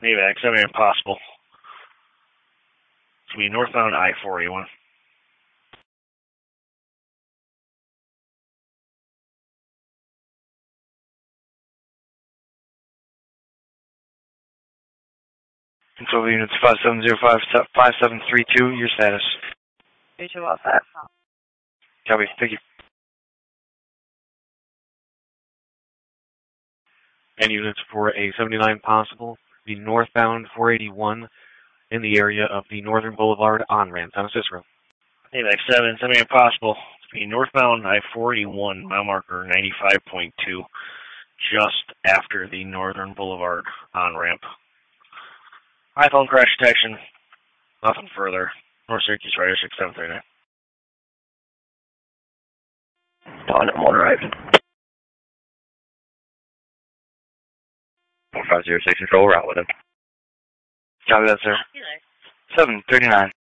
AVAC, 7 impossible. It's going to be northbound I-481. Control units 5705-5732, your status. 3205. Copy, thank you. And units for a 79 possible, the northbound 481 in the area of the Northern Boulevard on-ramp, San Cicero. AVAC 7, 7 impossible. It's going to be northbound I-481, mile marker 95.2, just after the Northern Boulevard on-ramp. iPhone crash detection, nothing further. North Syracuse Rider 6739. Dawn, I'm on right. 4506 control, route with him. Copy that, sir. 739.